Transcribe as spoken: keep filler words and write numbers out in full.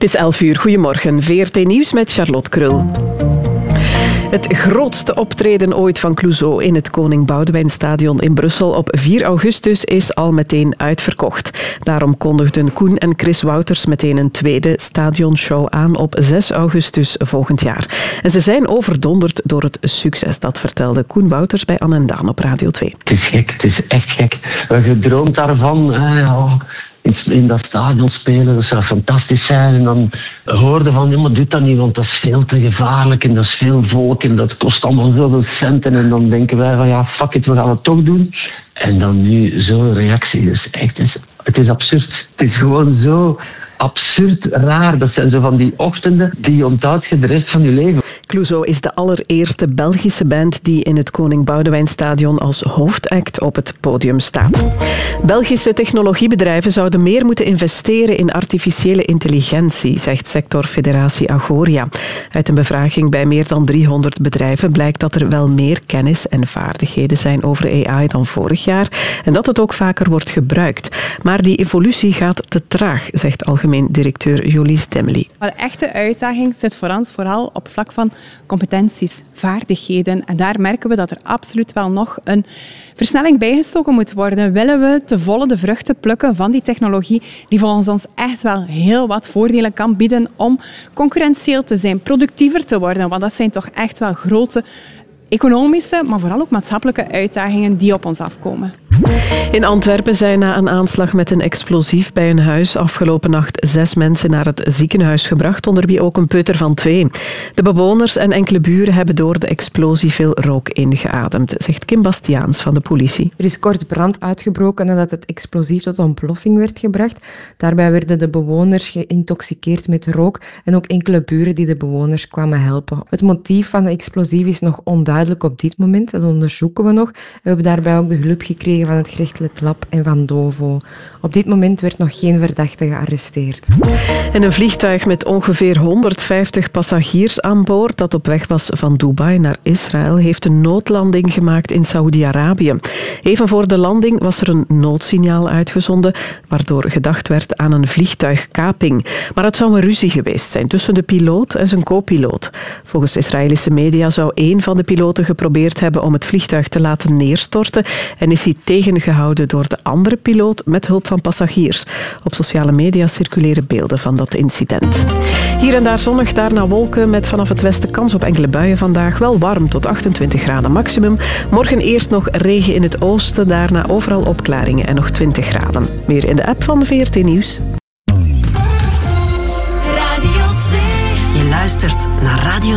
Het is elf uur. Goedemorgen. V R T Nieuws met Charlotte Krul. Het grootste optreden ooit van Clouseau in het Koning Boudewijnstadion in Brussel op vier augustus is al meteen uitverkocht. Daarom kondigden Koen en Chris Wouters meteen een tweede stadionshow aan op zes augustus volgend jaar. En ze zijn overdonderd door het succes. Dat vertelde Koen Wouters bij Anne en Daan op Radio twee. Het is gek, het is echt gek. We gedroomd daarvan. Eh, oh. in dat stadion spelen, dat zou fantastisch zijn. En dan hoorden van, ja, maar doe dat niet, want dat is veel te gevaarlijk en dat is veel volk en dat kost allemaal zoveel centen. En dan denken wij van, ja, fuck it, we gaan het toch doen. En dan nu zo'n reactie, dus echt, het is, het is absurd. Het is gewoon zo absurd raar. Dat zijn zo van die ochtenden die je onthoudt je de rest van je leven. Clouseau is de allereerste Belgische band die in het Koning Boudewijnstadion als hoofdact op het podium staat. Belgische technologiebedrijven zouden meer moeten investeren in artificiële intelligentie, zegt sectorfederatie Agoria. Uit een bevraging bij meer dan driehonderd bedrijven blijkt dat er wel meer kennis en vaardigheden zijn over A I dan vorig jaar en dat het ook vaker wordt gebruikt. Maar die evolutie gaat te traag, zegt algemeen directeur Jolies Demely. Maar de echte uitdaging zit voor ons vooral op vlak van competenties, vaardigheden. En daar merken we dat er absoluut wel nog een versnelling bijgestoken moet worden. Willen we te volle de vruchten plukken van die technologie die volgens ons echt wel heel wat voordelen kan bieden om concurrentieel te zijn, productiever te worden. Want dat zijn toch echt wel grote economische, maar vooral ook maatschappelijke uitdagingen die op ons afkomen. In Antwerpen zijn na een aanslag met een explosief bij een huis afgelopen nacht zes mensen naar het ziekenhuis gebracht, onder wie ook een peuter van twee. De bewoners en enkele buren hebben door de explosie veel rook ingeademd, zegt Kim Bastiaans van de politie. Er is kort brand uitgebroken nadat het explosief tot ontploffing werd gebracht. Daarbij werden de bewoners geïntoxiceerd met rook en ook enkele buren die de bewoners kwamen helpen. Het motief van de explosief is nog onduidelijk op dit moment. Dat onderzoeken we nog. We hebben daarbij ook de hulp gekregen van het gerechtelijk lab en van Dovo. Op dit moment werd nog geen verdachte gearresteerd. En een vliegtuig met ongeveer honderdvijftig passagiers aan boord dat op weg was van Dubai naar Israël heeft een noodlanding gemaakt in Saoedi-Arabië. Even voor de landing was er een noodsignaal uitgezonden waardoor gedacht werd aan een vliegtuigkaping. Maar het zou een ruzie geweest zijn tussen de piloot en zijn co-piloot. Volgens Israëlische media zou één van de piloten geprobeerd hebben om het vliegtuig te laten neerstorten en is hij tegengehouden door de andere piloot met hulp van passagiers. Op sociale media circuleren beelden van dat incident. Hier en daar zonnig, daarna wolken met vanaf het westen kans op enkele buien vandaag. Wel warm tot achtentwintig graden maximum. Morgen eerst nog regen in het oosten, daarna overal opklaringen en nog twintig graden. Meer in de app van V R T Nieuws. Radio twee. Je luistert naar Radio